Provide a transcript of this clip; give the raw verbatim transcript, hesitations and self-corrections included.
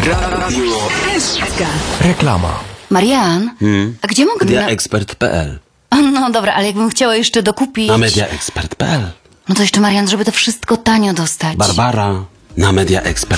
Radio S K. Reklama. Marian, a gdzie mogę... Mediaexpert kropka p l. No dobra, ale jakbym chciała jeszcze dokupić... Na mediaexpert kropka p l. No to jeszcze, Marian, żeby to wszystko tanio dostać. Barbara na mediaexpert